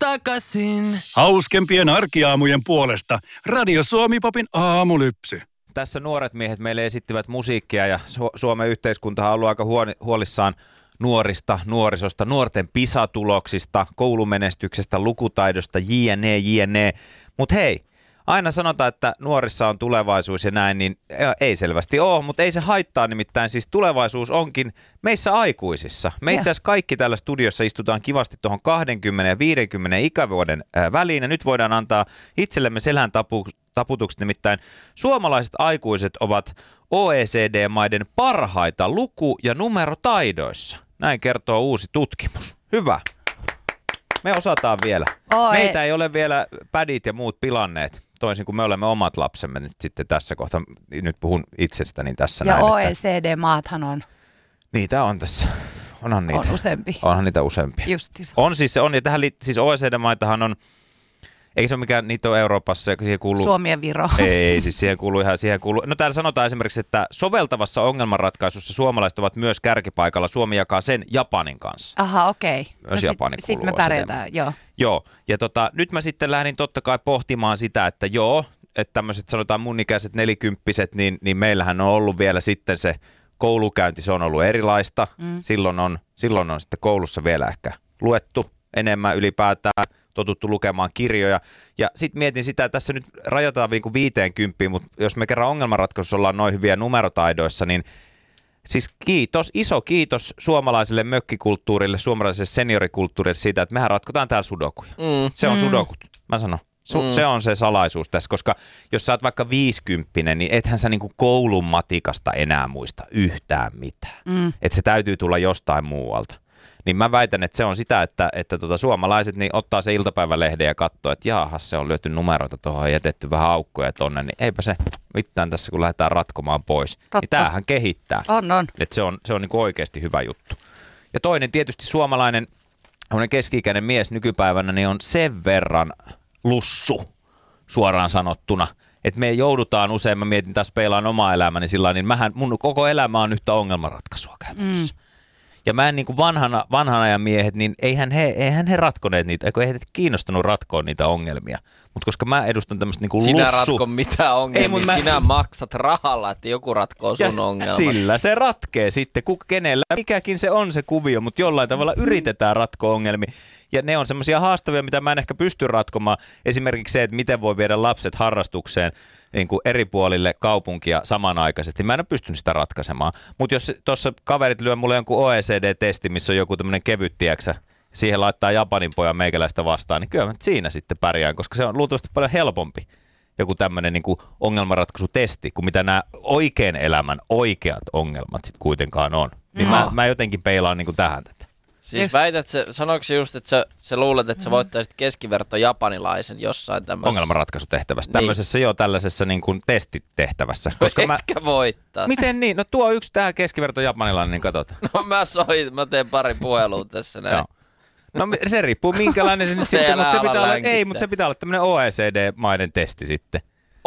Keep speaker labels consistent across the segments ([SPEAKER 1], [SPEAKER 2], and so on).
[SPEAKER 1] takaisin.
[SPEAKER 2] Hauskempien arkiaamujen puolesta Radio Suomi-popin aamulypsy.
[SPEAKER 3] Tässä nuoret miehet meille esittivät musiikkia ja Suomen yhteiskuntahan on ollut aika huolissaan nuorista, nuorisosta, nuorten PISA-tuloksista, koulumenestyksestä, lukutaidosta, jne. Mutta hei, aina sanotaan, että nuorissa on tulevaisuus ja näin, niin ei selvästi ole, mutta ei se haittaa, nimittäin siis tulevaisuus onkin meissä aikuisissa. Me itse asiassa kaikki täällä studiossa istutaan kivasti tuohon 20 ja 50 ikävuoden väliin ja nyt voidaan antaa itsellemme selän taputukset, nimittäin suomalaiset aikuiset ovat OECD-maiden parhaita luku- ja numerotaidoissa. Näin kertoo uusi tutkimus. Hyvä. Me osataan vielä. Meitä ei ole vielä pädit ja muut pilanneet, toisin kuin me olemme omat lapsemme nyt sitten tässä kohtaa. Nyt puhun itsestäni tässä
[SPEAKER 4] ja
[SPEAKER 3] näin.
[SPEAKER 4] Ja OECD-maathan on.
[SPEAKER 3] Niitä on tässä. Onhan niitä.
[SPEAKER 4] On useampi.
[SPEAKER 3] Onhan niitä useampia.
[SPEAKER 4] Justiinsa.
[SPEAKER 3] On siis se on, ja tähän siis OECD-maitahan on, eikä se ole mikään, niitä on Euroopassa, siihen kuuluu...
[SPEAKER 4] Suomi ja Viro.
[SPEAKER 3] Ei, siis siihen kuuluu. No täällä sanotaan esimerkiksi, että soveltavassa ongelmanratkaisussa suomalaiset ovat myös kärkipaikalla. Suomi jakaa sen Japanin kanssa.
[SPEAKER 4] Aha, okei.
[SPEAKER 3] Myös Japani kuuluu.
[SPEAKER 4] Sitten me pärjätään, joo.
[SPEAKER 3] Joo, ja nyt mä sitten lähdin totta kai pohtimaan sitä, että että tämmöiset sanotaan mun ikäiset nelikymppiset, niin meillähän on ollut vielä sitten se koulukäynti, se on ollut erilaista. Silloin on sitten koulussa vielä ehkä luettu enemmän ylipäätään, totuttu lukemaan kirjoja. Ja sitten mietin sitä, että tässä nyt rajoitetaan niin kuin 50, mutta jos me kerran ongelmanratkaisussa ollaan noin hyviä numerotaidoissa, niin siis iso kiitos suomalaiselle mökkikulttuurille, suomalaiselle seniorikulttuurille siitä, että mehän ratkotaan täällä sudokuja. Se on sudokut, mä sanon. Se on se salaisuus tässä, koska jos sä oot vaikka 50, niin ethän sä niinku koulun matikasta enää muista yhtään mitään. Että se täytyy tulla jostain muualta. Niin mä väitän, että se on sitä, että suomalaiset niin ottaa se iltapäivälehden ja katsoo, että jaahas, se on lyöty numeroita tuohon ja jätetty vähän aukkoja tonne, niin eipä se mitään tässä, kun lähdetään ratkomaan pois. Totta. Niin tämähän kehittää. On. Että se on niinku oikeasti hyvä juttu. Ja toinen tietysti suomalainen keski-ikäinen mies nykypäivänä niin on sen verran lussu suoraan sanottuna, että me joudutaan usein, mä mietin taas peilaan omaa elämäni sillä niin mun koko elämä on yhtä ongelmanratkaisua käytännössä. Ja mä en niin kuin vanhan ajan miehet, niin eihän he ratkoneet niitä, eihän he kiinnostanut ratkoa niitä ongelmia. Mutta koska mä edustan tämmöistä niin kuin lussu...
[SPEAKER 1] Sinä ratko mitään ongelmia, sinä maksat rahalla, että joku ratkoo sun ongelmat.
[SPEAKER 3] Sillä se ratkee sitten, kenellä mikäkin se on se kuvio, mutta jollain tavalla yritetään ratkoa ongelmia. Ja ne on semmoisia haastavia, mitä mä en ehkä pysty ratkomaan. Esimerkiksi se, että miten voi viedä lapset harrastukseen niin kuin eri puolille kaupunkia samanaikaisesti. Mä en ole pystynyt sitä ratkaisemaan. Mutta jos tuossa kaverit lyö mulle jonkun OECD-testi, missä on joku tämmöinen kevyt, tiiäksä, siihen laittaa Japanin pojan meikäläistä vastaan, niin kyllä mä siinä sitten pärjään, koska se on luultavasti paljon helpompi joku tämmöinen niin kuin ongelmanratkaisutesti, kuin mitä nämä oikean elämän oikeat ongelmat sitten kuitenkaan on. Niin mä jotenkin peilaan niin kuin tähän tätä.
[SPEAKER 1] Siis väität, sanoiko se just, että sä luulet, että sä voittaisit keskiverto japanilaisen jossain tämmöisessä?
[SPEAKER 3] Ongelmanratkaisutehtävässä.
[SPEAKER 1] Niin.
[SPEAKER 3] Tällaisessa niin kuin testitehtävässä.
[SPEAKER 1] Koska etkä voittaa.
[SPEAKER 3] Miten niin? No tuo yksi tähän keskiverto japanilainen, niin katsotaan.
[SPEAKER 1] No mä teen pari puhelua tässä näin.
[SPEAKER 3] No se riippuu minkälainen se nyt sitten, mutta se pitää olla tämmöinen OECD-maiden testi sitten.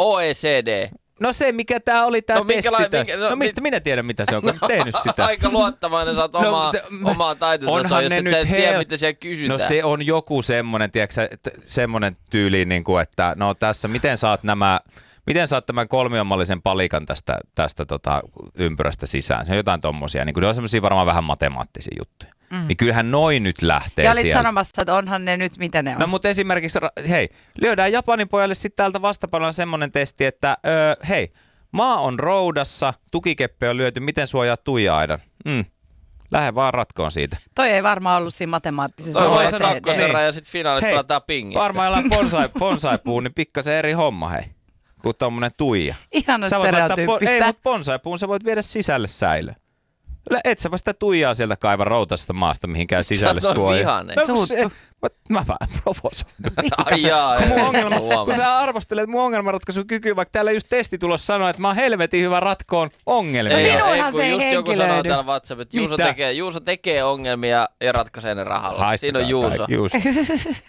[SPEAKER 1] OECD?
[SPEAKER 3] No se, mikä tää oli tää testi tässä. No mistä minä tiedän, mitä se on, kun tehnyt sitä.
[SPEAKER 1] Aika luottavainen, sä oot omaa taitotasoa, jos et sä edes tiedä, mitä siellä kysytään.
[SPEAKER 3] No se on joku semmonen, tiedätkö semmonen tyyli, niin kuin, että no tässä, miten saat tämän kolmiomallisen palikan tästä ympyrästä sisään. Se on jotain tommosia, niin kuin ne on semmosia varmaan vähän matemaattisia juttuja. Niin kyllähän noin nyt lähtee
[SPEAKER 4] ja olit
[SPEAKER 3] siellä.
[SPEAKER 4] sanomassa, että onhan ne nyt, mitä ne on.
[SPEAKER 3] No mutta esimerkiksi, hei, lyödään Japanin pojalle sitten täältä vastapainolla semmoinen testi, että hei, maa on roudassa, tukikeppe on lyöty, miten suojaat tuija-aidan? Lähde vaan ratkoon siitä.
[SPEAKER 4] Toi ei varmaan ollut siinä matemaattisessa
[SPEAKER 1] OECD. Toi voi sanoa koseraan ja sitten finaalissa pelataan pingistä.
[SPEAKER 3] Varmaan bonsai-puun, niin pikkasen eri homma, hei. Kuin tommonen tuija.
[SPEAKER 4] Ihana stereotyyppistä.
[SPEAKER 3] Ei, mutta bonsai-puun sä voit viedä sisälle säilöön. Et sä sitä tuijaa sieltä kaiva routasesta maasta, mihinkään sisälle suojaa. Mä vähän provosoin. Kun sä arvostelet mun ongelmanratkaisukykyä, vaikka täällä just testitulos sanoo, että mä oon helvetin hyvä ratkoon ongelmia.
[SPEAKER 4] No sinunhan se ei
[SPEAKER 1] just joku
[SPEAKER 4] henkilöidy.
[SPEAKER 1] sanoo täällä WhatsApp, että Juuso tekee ongelmia ja ratkaisee ne rahalla. Siinä on Juuso.